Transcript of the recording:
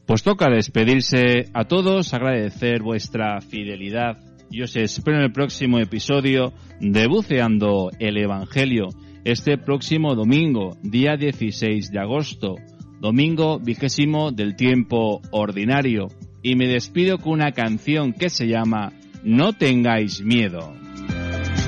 Pues toca despedirse a todos, agradecer vuestra fidelidad. Yo os espero en el próximo episodio de Buceando el Evangelio, este próximo domingo, día 16 de agosto, domingo 20 del tiempo ordinario. Y me despido con una canción que se llama No tengáis miedo.